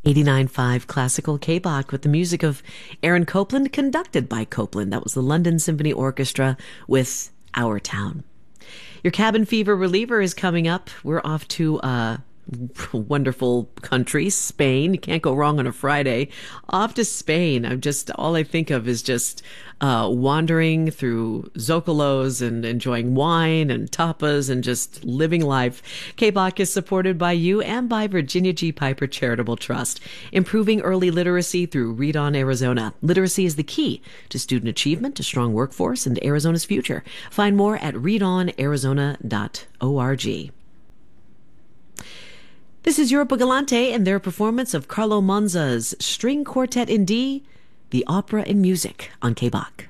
89.5 Classical K-Bach with the music of Aaron Copland, conducted by Copland. That was the London Symphony Orchestra with Our Town. Your cabin fever reliever is coming up. We're off to wonderful country, Spain. You can't go wrong on a Friday. Off to Spain. All I think of is just wandering through Zocolos and enjoying wine and tapas and just living life. K-Bach is supported by you and by Virginia G. Piper Charitable Trust, improving early literacy through Read On Arizona. Literacy is the key to student achievement, a strong workforce, and Arizona's future. Find more at readonarizona.org. This is Europa Galante and their performance of Carlo Monza's String Quartet in D, the opera in music on K-Bach.